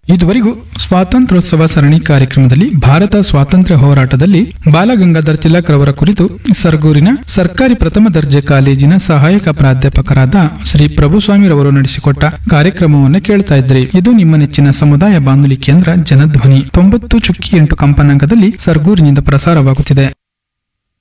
ಇದುವರೆಗೂ ಸ್ವಾತಂತ್ರ್ಯೋತ್ಸವ ಸರಣಿ ಕಾರ್ಯಕ್ರಮದಲ್ಲಿ ಭಾರತ ಸ್ವಾತಂತ್ರ್ಯ ಹೋರಾಟದಲ್ಲಿ ಬಾಲಗಂಗಾಧರ್ ತಿಲಕ್ ರವರ ಕುರಿತು ಸರಗೂರಿನ ಸರ್ಕಾರಿ ಪ್ರಥಮ ದರ್ಜೆ ಕಾಲೇಜಿನ ಸಹಾಯಕ ಪ್ರಾಧ್ಯಾಪಕರಾದ ಶ್ರೀ ಪ್ರಭುಸ್ವಾಮಿ ರವರು ನಡೆಸಿಕೊಟ್ಟ ಕಾರ್ಯಕ್ರಮವನ್ನು ಕೇಳ್ತಾ ಇದ್ರಿ. ಇದು ನಿಮ್ಮ ನೆಚ್ಚಿನ ಸಮುದಾಯ ಬಾನುಲಿ ಕೇಂದ್ರ ಜನಧ್ವನಿ 90.8 ಕಂಪನಾಂಕದಲ್ಲಿ ಸರಗೂರಿನಿಂದ ಪ್ರಸಾರವಾಗುತ್ತಿದೆ.